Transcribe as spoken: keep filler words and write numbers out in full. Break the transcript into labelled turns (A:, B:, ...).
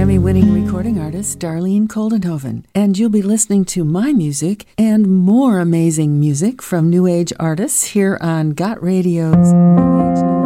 A: Grammy-winning recording artist Darlene Koldenhoven, and you'll be listening to my music and more amazing music from New Age artists here on Got Radio's New Age News.